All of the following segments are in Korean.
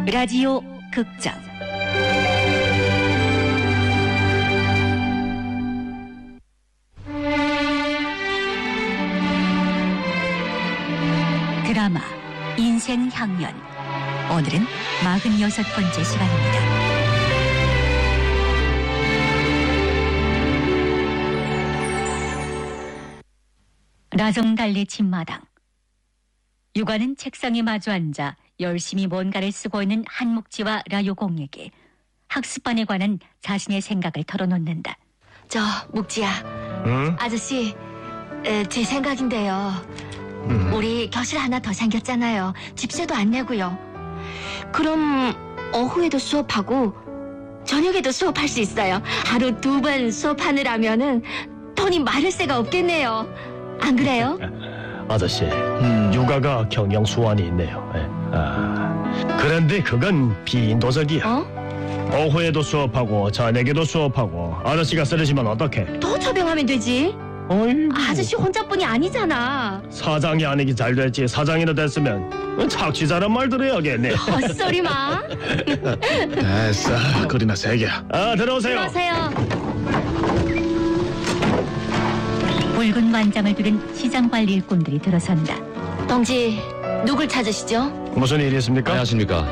라디오 극장 드라마 인생향연. 오늘은 46번째 시간입니다. 라정달리 집마당. 유가는 책상에 마주 앉아 열심히 뭔가를 쓰고 있는 한묵지와 라요공에게 학습반에 관한 자신의 생각을 털어놓는다. 저 묵지야, 응? 아저씨, 제 생각인데요. 우리 교실 하나 더 생겼잖아요. 집세도 안 내고요. 그럼 오후에도 수업하고 저녁에도 수업할 수 있어요. 하루 2번 수업하느라면은 돈이 마를 새가 없겠네요. 안 그래요? 아저씨, 육아가 경영 수완이 있네요. 그런데 그건 비인도적이야. 오후에도 수업하고 저녁에도 수업하고 아저씨가 쓰러지면 어떡해? 더 처병하면 되지. 어이구. 아저씨 혼자뿐이 아니잖아. 사장이 아니기 잘 됐지. 사장이나 됐으면 착취자란 말 들어야겠네. 헛소리 마. 됐어. 그리나 3개야. 들어오세요. 들어오세요. 붉은 만장을 두른 시장관리 일꾼들이 들어선다. 동지, 누굴 찾으시죠? 무슨 일이 있습니까? 안녕하십니까.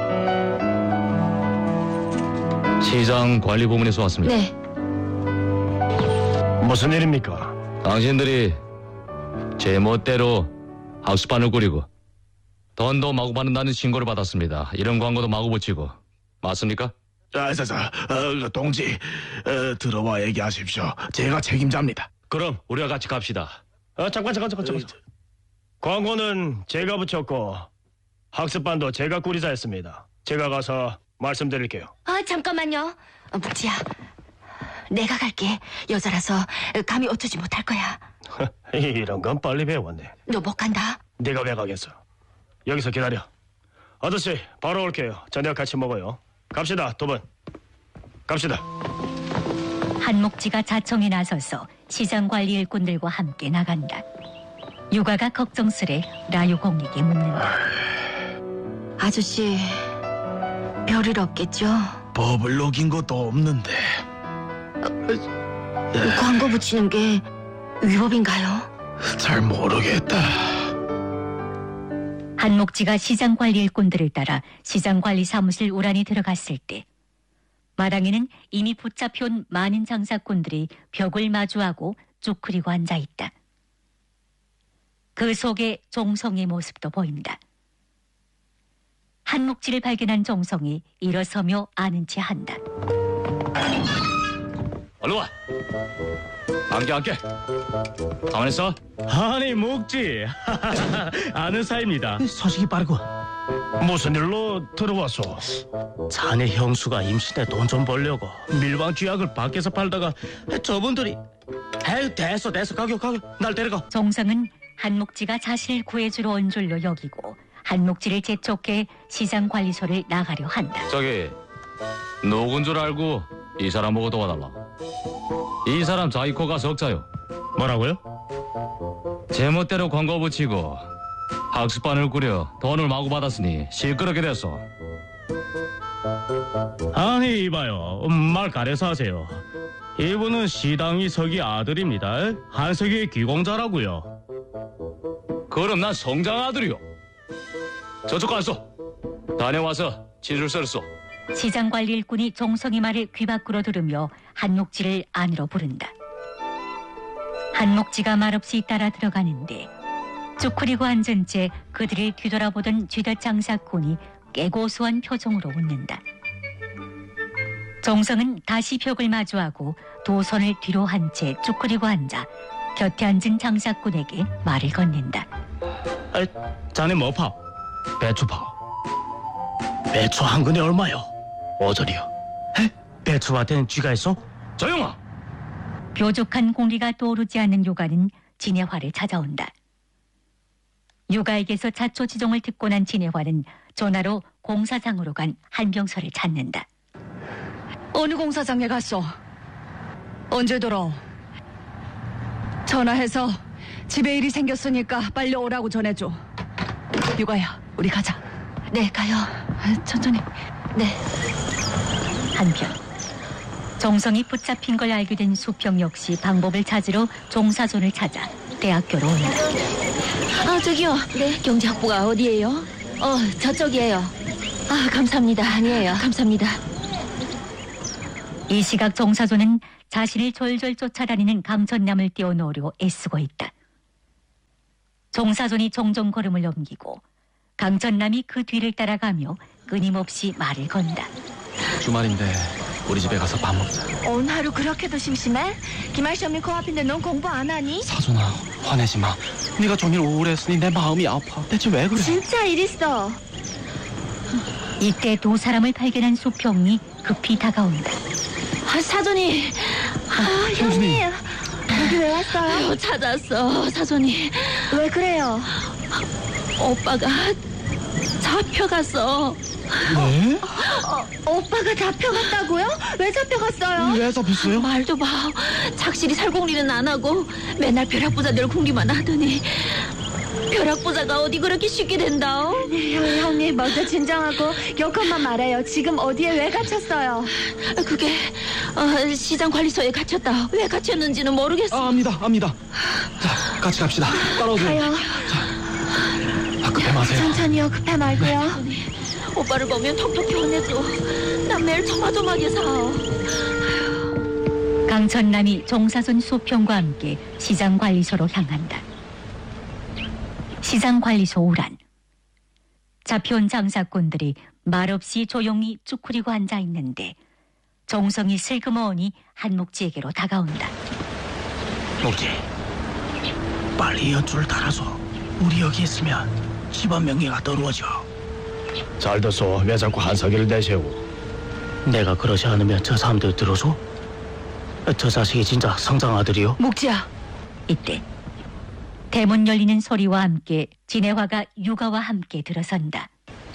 시장 관리부문에서 왔습니다. 네. 무슨 일입니까? 당신들이 제 멋대로 학습반을 꾸리고 돈도 마구 받는다는 신고를 받았습니다. 이런 광고도 마구 붙이고. 맞습니까? 동지, 들어와 얘기하십시오. 제가 책임자입니다. 그럼 우리가 같이 갑시다. 잠깐. 광고는 제가 붙였고 학습반도 제가 꾸리자 했습니다. 제가 가서 말씀드릴게요. 잠깐만요. 묵지야, 내가 갈게. 여자라서 감히 어쩌지 못할 거야. 이런 건 빨리 배웠네. 너 못 간다. 네가 왜 가겠어? 여기서 기다려. 아저씨, 바로 올게요. 저녁 같이 먹어요. 갑시다, 2분. 갑시다. 한묵지가 자청에 나서서 시장관리 일꾼들과 함께 나간다. 유가가 걱정스레 라요공에게 묻는다. 아저씨, 별일 없겠죠? 법을 어긴 것도 없는데. 광고 붙이는 게 위법인가요? 잘 모르겠다. 한묵지가 시장관리 일꾼들을 따라 시장관리 사무실 우란히 들어갔을 때 마당에는 이미 붙잡혀온 많은 장사꾼들이 벽을 마주하고 쭈그리고 앉아있다. 그 속에 종성의 모습도 보인다. 한묵지를 발견한 종성이 일어서며 아는 체 한다. 얼른 와. 앉게. 가만히 있어. 아니, 묵지. 아는 사이입니다. 소식이 빠르고. 무슨 일로 들어왔어? 자네 형수가 임신에 돈 좀 벌려고 밀방 쥐약을 밖에서 팔다가 저분들이 됐어 가격 날 데려가. 종성은 한묵지가 자신을 구해주러 온 줄로 여기고 한묵지를 재촉해 시장관리소를 나가려 한다. 저기 누군 줄 알고 이 사람 보고 도와달라. 이 사람 자이코가 석자요. 뭐라고요? 제멋대로 광고 붙이고 학습반을 꾸려 돈을 마구 받았으니 시끄럽게 됐어. 아니, 이봐요. 말 가려서 하세요. 이분은 시당위 서기 아들입니다. 한석이의 귀공자라고요. 그럼 난 성장 아들이요. 저쪽 가서 다녀와서 진술서를 써. 시장관리 일꾼이 종성의 말을 귀 밖으로 들으며 한묵지를 안으로 부른다. 한묵지가 말없이 따라 들어가는데 쭈그리고 앉은 채 그들을 뒤돌아보던 쥐덫 장사꾼이 깨고소한 표정으로 웃는다. 종성은 다시 벽을 마주하고 두 손을 뒤로 한 채 쭈그리고 앉아 곁에 앉은 장사꾼에게 말을 건넨다. 자네 뭐 파? 배추 파. 배추 한 근에 얼마요? 5절이요. 배추밭에는 쥐가 있어? 조용아. 뾰족한 공기가 떠오르지 않는 유가는 진해화를 찾아온다. 유가에게서 자초지종을 듣고 난 진해화는 전화로 공사장으로 간 한병서를 찾는다. 어느 공사장에 갔어? 언제 돌아오? 전화해서 집에 일이 생겼으니까 빨리 오라고 전해줘. 유가야, 우리 가자. 네, 가요. 천천히. 네. 한편 정성이 붙잡힌 걸 알게 된 수평 역시 방법을 찾으러 종사손을 찾아 대학교로 온다. 저기요. 네. 경제학부가 어디예요? 저쪽이에요. 감사합니다. 아니에요. 감사합니다. 이 시각 정사손은 자신을 졸졸 쫓아다니는 강천남을 띄워놓으려 애쓰고 있다. 정사손이 종종 걸음을 옮기고 강천남이 그 뒤를 따라가며 끊임없이 말을 건다. 주말인데 우리 집에 가서 밥 먹자. 오늘 하루 그렇게도 심심해? 기말 시험이 코앞인데 넌 공부 안 하니? 사준아, 화내지 마. 네가 종일 우울했으니 내 마음이 아파. 대체 왜 그래? 진짜 일 있어. 이때 두 사람을 발견한 수평이 급히 다가온다. 사돈이. 형님. 여기 왜 왔어요? 찾았어, 사돈이. 왜 그래요? 오빠가 잡혀갔어. 네? 오빠가 잡혀갔다고요? 왜 잡혀갔어요? 왜 잡혔어요? 말도 마. 착실히 살궁리는 안 하고 맨날 벼락부자들 궁리만 하더니 벼락부자가 어디 그렇게 쉽게 된다? 형님 먼저 진정하고 여건만 말해요. 지금 어디에 왜 갇혔어요? 그게 시장 관리소에 갇혔다. 왜 갇혔는지는 모르겠어. 압니다. 자, 같이 갑시다. 따라오세요. 가요. 급해 마세요. 천천히요. 급해 말고요. 오빠를 보면 톡톡히 혼내줘. 난 매일 조마조마하게 살아. 강천남이 종사손 수평과 함께 시장관리소로 향한다. 시장관리소 우란. 잡혀온 장사꾼들이 말없이 조용히 쭈그리고 앉아있는데 정성이 슬그머니 한묵지에게로 다가온다. 목지, 빨리 연줄을 달아서 우리 여기 있으면 집안 명예가 떨어져. 잘 됐어. 왜 자꾸 한석이를 내세우고. 내가 그러지 않으면 저 사람들 들어줘? 저 자식이 진짜 성장 아들이요? 묵지야. 이때 대문 열리는 소리와 함께 진해화가 육아와 함께 들어선다.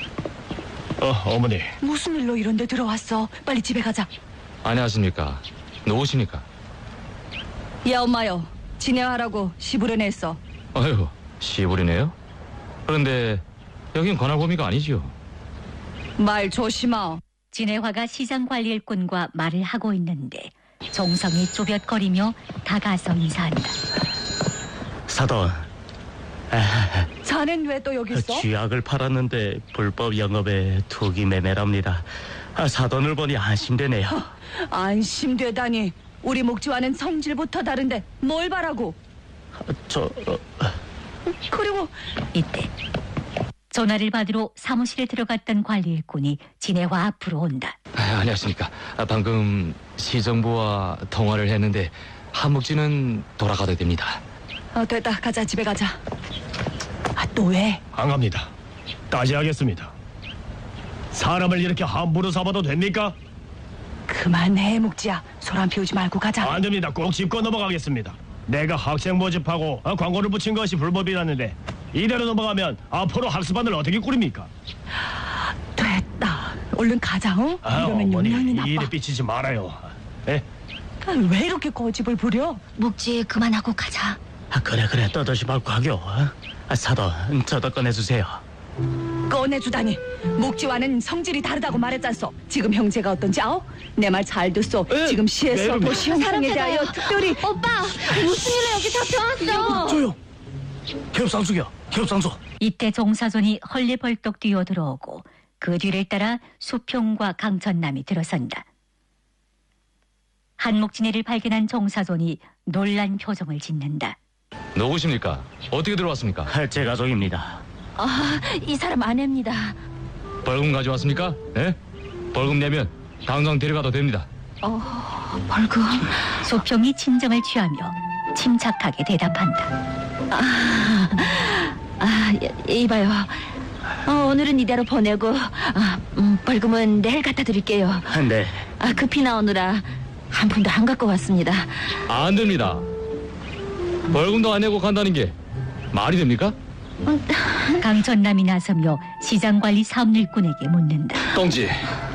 어머니. 무슨 일로 이런 데 들어왔어? 빨리 집에 가자. 안녕하십니까? 누구십니까? 야, 엄마요. 진행하라고 시부려냈어. 아유, 시부리네요? 그런데 여긴 관할범위가 아니지요. 말 조심하. 진해화가 시장관리일꾼과 말을 하고 있는데 정성이 쪼볕거리며 다가서 인사한다. 사돈, 자넨 왜 또 여기 있어? 쥐약을 팔았는데 불법 영업에 투기 매매랍니다. 사돈을 보니 안심되네요. 안심되다니. 우리 목지와는 성질부터 다른데 뭘 바라고? 그리고 이때 전화를 받으러 사무실에 들어갔던 관리일꾼이 진해화 앞으로 온다. 안녕하십니까? 방금 시정부와 통화를 했는데 한묵지는 돌아가도 됩니다. 됐다. 가자. 집에 가자. 또 왜? 안 갑니다. 따지하겠습니다. 사람을 이렇게 함부로 잡아도 됩니까? 그만해, 묵지야. 소란 피우지 말고 가자. 안 됩니다. 꼭 짚고 넘어가겠습니다. 내가 학생 모집하고 광고를 붙인 것이 불법이라는데 이대로 넘어가면 앞으로 학습반을 어떻게 꾸립니까? 됐다. 얼른 가자. 어? 이러면 어머니, 영향이 나빠. 이 일에 삐치지 말아요. 예? 왜 이렇게 고집을 부려? 묵지 그만하고 가자. 그래 떠들지 말고 가요. 사돈, 저도 꺼내주세요. 꺼내주다니. 묵지와는 성질이 다르다고 말했잖소. 지금 형제가 어떤지 아오? 내 말 잘 듣소. 지금 시에서 네, 도시 형성에 대하여 특별히 오빠 무슨 일로 여기 잡혀왔어? 조용. 겹상수. 이때 종사손이 헐레벌떡 뛰어들어오고 그 뒤를 따라 수평과 강천남이 들어선다. 한목진해를 발견한 종사손이 놀란 표정을 짓는다. 누구십니까? 어떻게 들어왔습니까? 제 가족입니다. 이 사람 아내입니다. 벌금 가져왔습니까? 예? 벌금 내면 당장 데려가도 됩니다. 벌금. 수평이 진정을 취하며 침착하게 대답한다. 이봐요. 오늘은 이대로 보내고 벌금은 내일 갖다 드릴게요. 네. 급히 나오느라 한 푼도 안 갖고 왔습니다. 안 됩니다. 벌금도 안 내고 간다는 게 말이 됩니까? 강천남이 나서며 시장관리 사업일꾼에게 묻는다. 동지,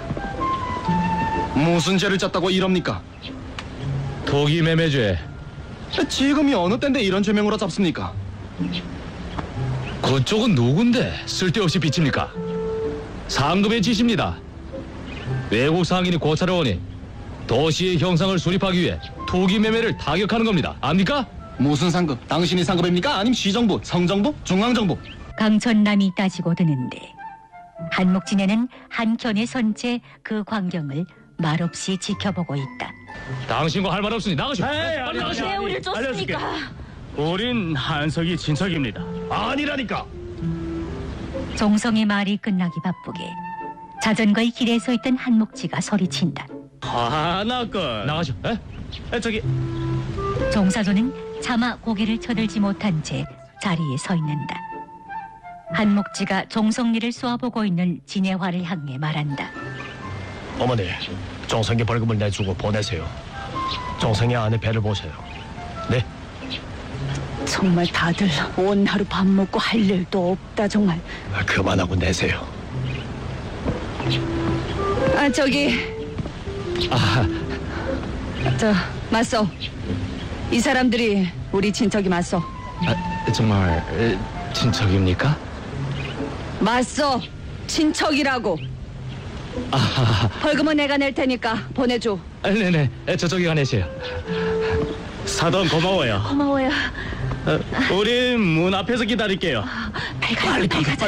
무슨 죄를 졌다고 이럽니까? 토기 매매죄. 지금이 어느 때인데 이런 죄명으로 잡습니까? 그쪽은 누군데 쓸데없이 비칩니까? 상급의 지시입니다. 외국 상인이 고찰을 오니 도시의 형상을 수립하기 위해 투기 매매를 타격하는 겁니다. 압니까? 무슨 상급? 당신이 상급입니까? 아니면 시정부, 성정부, 중앙정부? 강천남이 따지고 드는데 한목진에는 한켠에 선 채 그 광경을 말없이 지켜보고 있다. 당신과 할 말 없으니 나가시오. 빨리 나가시오. 왜 우릴 쫓습니까? 우린 한석이 친척입니다. 아니라니까. 종성의 말이 끝나기 바쁘게 자전거의 길에 서 있던 한목지가 소리친다. 하나건. 나가시오. 에? 저기 종사조는 차마 고개를 쳐들지 못한 채 자리에 서 있는다. 한목지가 종성리를 쏘아보고 있는 진해화를 향해 말한다. 어머니, 종성이 벌금을 내주고 보내세요. 종성이 안에 배를 보세요. 네. 정말 다들 온 하루 밥 먹고 할 일도 없다 정말. 그만하고 내세요. 아 저기 저 맞소. 이 사람들이 우리 친척이 맞소. 정말 친척입니까? 맞소. 친척이라고. 벌금은 내가 낼 테니까 보내줘. 네네. 저쪽에 내세요. 사돈 고마워요. 고마워요. 우린 문 앞에서 기다릴게요. 빨리 가게.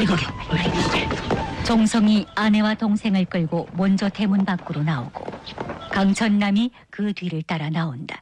종성이 아내와 동생을 끌고 먼저 대문 밖으로 나오고 강천남이 그 뒤를 따라 나온다.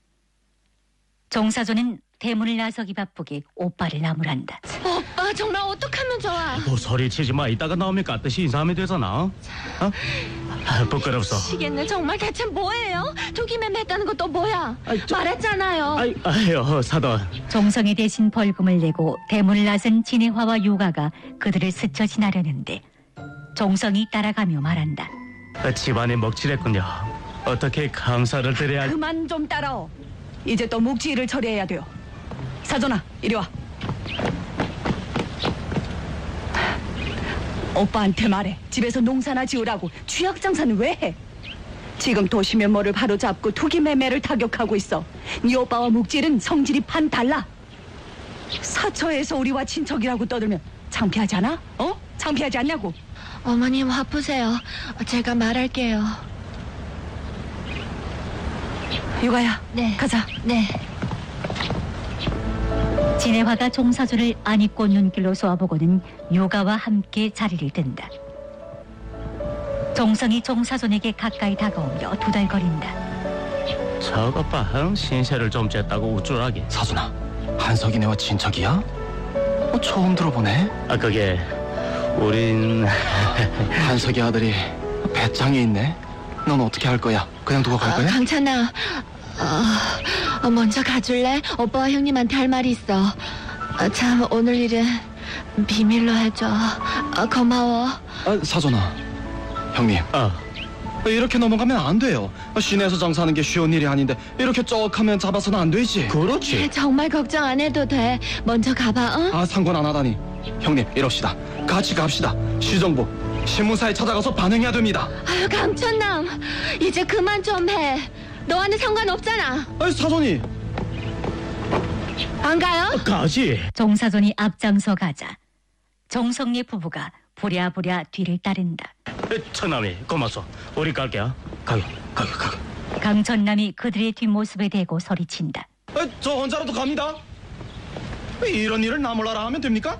종사조는 대문을 나서기 바쁘게 오빠를 나무란다. 오빠 정말 어떡하면 좋아. 뭐 소리치지 마. 이따가 나오면 깍듯이 인사하면 되잖아. 어? 부끄럽소. 시겠네. 정말 대체 뭐예요? 투기매매 했다는 것도 뭐야? 말했잖아요. 아유 사돈. 종성이 대신 벌금을 내고 대문을 나선 진해화와 요가가 그들을 스쳐 지나려는데 종성이 따라가며 말한다. 집안이 먹칠했군요. 어떻게 감사를 드려야 할... 그만 좀 따라오. 이제 또 묵지일을 처리해야 돼요. 사돈아 이리 와. 오빠한테 말해. 집에서 농사나 지으라고. 취약 장사는 왜 해? 지금 도시면모를 바로 잡고 투기 매매를 타격하고 있어. 네 오빠와 묵질은 성질이 판 달라. 사처에서 우리와 친척이라고 떠들면 창피하지 않아? 어? 창피하지 않냐고. 어머님 화푸세요. 제가 말할게요. 유가야. 네. 가자. 네. 진해화가 종사조를 안 입고 눈길로 쏘아보고는 요가와 함께 자리를 든다. 종성이 종사존에게 가까이 다가오며 두달거린다. 저것 봐. 신세를 좀 쟀다고 우쭐하게. 사준아, 한석이네와 친척이야? 처음 들어보네. 그게 우린... 한석이 아들이 배짱이 있네. 넌 어떻게 할 거야? 그냥 두고 갈 거야? 강찬아, 먼저 가줄래? 오빠와 형님한테 할 말이 있어. 참 오늘 일은 비밀로 해줘. 고마워. 사돈아, 형님. 이렇게 넘어가면 안 돼요. 시내에서 장사하는 게 쉬운 일이 아닌데 이렇게 쩍하면 잡아서는 안 되지. 그렇지. 정말 걱정 안 해도 돼. 먼저 가봐, 응? 상관 안 하다니. 형님, 이럽시다. 같이 갑시다. 시정부, 신문사에 찾아가서 반응해야 됩니다. 아유, 강천남, 이제 그만 좀 해. 너와는 상관없잖아. 사돈이. 안 가요? 가지. 종사존이 앞장서 가자 종성리 부부가 부랴부랴 뒤를 따른다. 천남이 고맙소. 우리 갈게요. 가게. 강천남이 그들의 뒷모습에 대고 소리친다. 저 혼자라도 갑니다. 이런 일을 나 몰라라 하면 됩니까?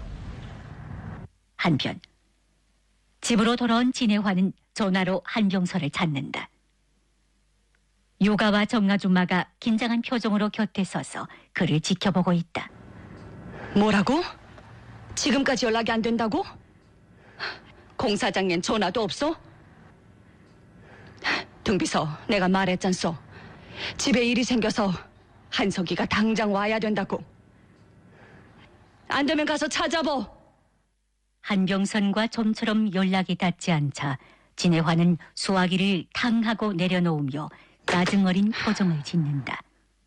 한편 집으로 돌아온 진해화는 전화로 한병서를 찾는다. 요가와 정아줌마가 긴장한 표정으로 곁에 서서 그를 지켜보고 있다. 뭐라고? 지금까지 연락이 안 된다고? 공사장엔 전화도 없어? 등비서, 내가 말했잖소. 집에 일이 생겨서 한석이가 당장 와야 된다고. 안 되면 가서 찾아보. 한병선과 좀처럼 연락이 닿지 않자 진해화는 수화기를 탕하고 내려놓으며 짜증 어린 표정을 짓는다.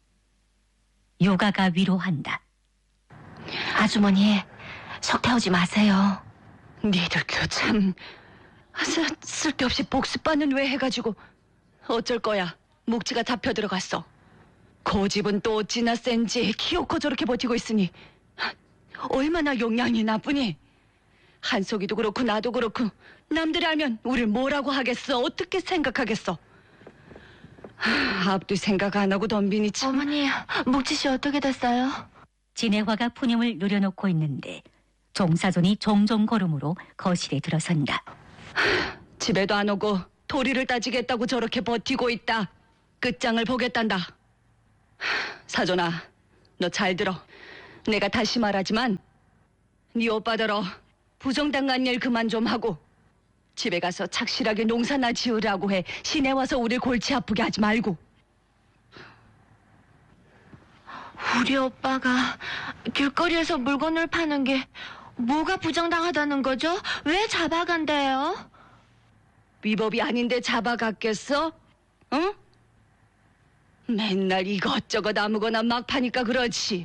요가가 위로한다. 아주머니, 속 태우지 마세요. 니들도 참 쓸데없이 복습반은 왜 해가지고. 어쩔 거야. 묵지가 잡혀 들어갔어. 고집은 또 어찌나 센지 키워코 저렇게 버티고 있으니 얼마나 용량이 나쁘니. 한석이도 그렇고 나도 그렇고 남들이 알면 우릴 뭐라고 하겠어? 어떻게 생각하겠어? 앞도 생각 안 하고 덤비니 참. 어머니, 묵지 씨 어떻게 됐어요? 진해화가 푸념을 누려놓고 있는데 종사존이 종종 걸음으로 거실에 들어선다. 집에도 안 오고 도리를 따지겠다고 저렇게 버티고 있다. 끝장을 보겠단다. 사존아, 너 잘 들어. 내가 다시 말하지만 네 오빠더러 부정당한 일 그만 좀 하고 집에 가서 착실하게 농사나 지으라고 해. 시내 와서 우릴 골치 아프게 하지 말고. 우리 오빠가 길거리에서 물건을 파는 게 뭐가 부정당하다는 거죠? 왜 잡아간대요? 위법이 아닌데 잡아갔겠어? 응? 맨날 이것저것 아무거나 막 파니까 그렇지.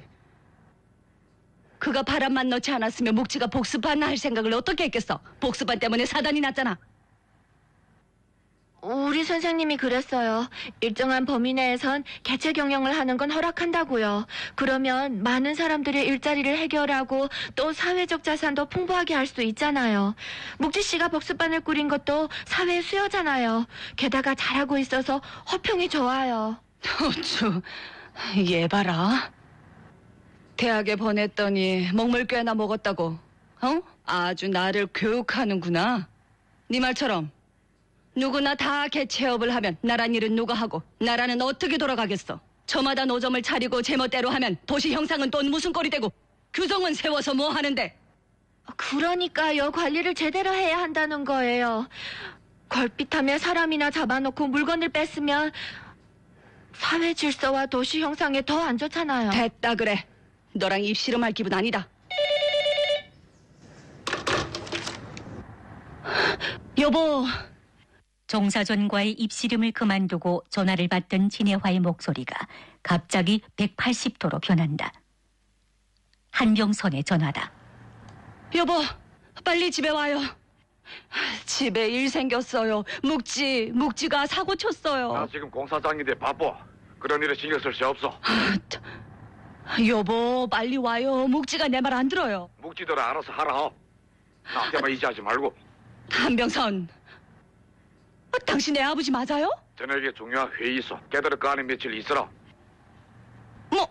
그가 바람만 넣지 않았으면 묵지가 복습하나 할 생각을 어떻게 했겠어? 복습한 때문에 사단이 났잖아. 우리 선생님이 그랬어요. 일정한 범위 내에선 개체 경영을 하는 건 허락한다고요. 그러면 많은 사람들의 일자리를 해결하고 또 사회적 자산도 풍부하게 할 수 있잖아요. 묵지 씨가 복습반을 꾸린 것도 사회의 수요잖아요. 게다가 잘하고 있어서 허평이 좋아요. 어쭈, 얘 봐라. 대학에 보냈더니 먹물 꽤나 먹었다고. 어? 아주 나를 교육하는구나. 네 말처럼 누구나 다 개체업을 하면 나란 일은 누가 하고 나라는 어떻게 돌아가겠어? 저마다 노점을 차리고 제멋대로 하면 도시 형상은 또 무슨 꼴이 되고 규정은 세워서 뭐 하는데? 그러니까요. 관리를 제대로 해야 한다는 거예요. 걸핏하면 사람이나 잡아놓고 물건을 뺐으면 사회 질서와 도시 형상에 더 안 좋잖아요. 됐다 그래. 너랑 입씨름할 기분 아니다. 여보. 종사존과의 입씨름을 그만두고 전화를 받던 진해화의 목소리가 갑자기 180도로 변한다. 한병선의 전화다. 여보, 빨리 집에 와요. 집에 일 생겼어요. 묵지가 사고 쳤어요. 나 지금 공사장인데 바빠. 그런 일에 신경 쓸 수 없어. 여보, 빨리 와요. 묵지가 내 말 안 들어요. 묵지들 알아서 하라. 나한테만 의지하지 말고. 한병선, 당신 내 아버지 맞아요? 저녁에 중요한 회의 있어. 깨달을 거 안에 며칠 있으라. 뭐?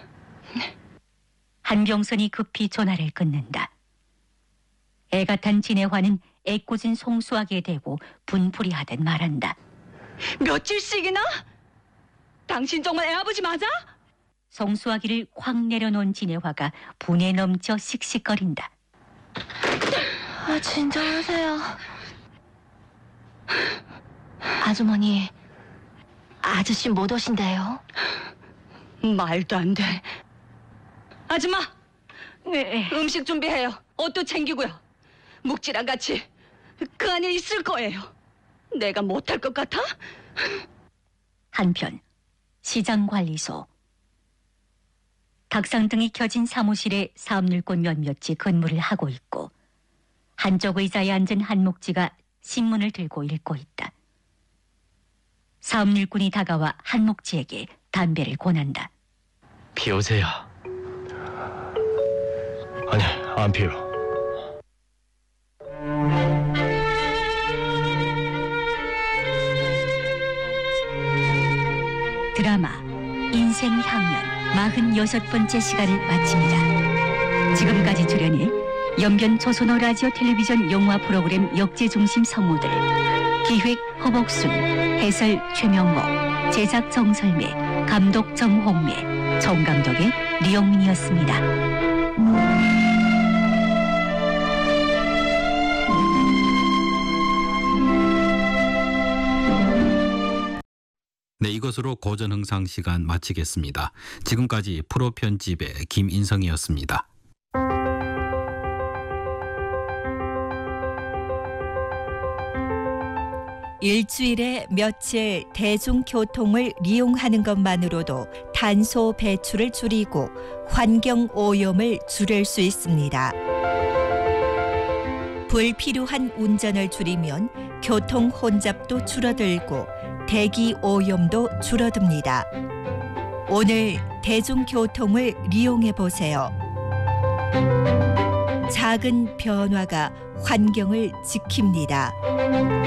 한병선이 급히 전화를 끊는다. 애가 탄 진해화는 애꿎은 송수하게 되고 분풀이하듯 말한다. 며칠씩이나? 당신 정말 애 아버지 맞아? 송수하기를 확 내려놓은 진해화가 분에 넘쳐 씩씩거린다. 진정하세요. 아주머니, 아저씨 못 오신대요. 말도 안 돼. 아줌마, 네. 음식 준비해요. 옷도 챙기고요. 묵지랑 같이 그 안에 있을 거예요. 내가 못할 것 같아? 한편 시장관리소. 닭상등이 켜진 사무실에 사업일꾼 몇몇이 근무를 하고 있고 한쪽 의자에 앉은 한묵지가 신문을 들고 읽고 있다. 사업일꾼이 다가와 한묵지에게 담배를 권한다. 피우세요. 아니, 안 피워. 드라마 인생향연 46번째 시간을 마칩니다. 지금까지 출연해 연변 조선어 라디오 텔레비전 영화 프로그램 역제중심 성우들, 기획 허복순, 해설 최명목, 제작 정설매, 감독 정홍매, 정감독의 리영민이었습니다. 네, 이것으로 고전흥상 시간 마치겠습니다. 지금까지 프로 편집의 김인성이었습니다. 일주일에 며칠 대중교통을 이용하는 것만으로도 탄소 배출을 줄이고 환경 오염을 줄일 수 있습니다. 불필요한 운전을 줄이면 교통 혼잡도 줄어들고 대기 오염도 줄어듭니다. 오늘 대중교통을 이용해 보세요. 작은 변화가 환경을 지킵니다.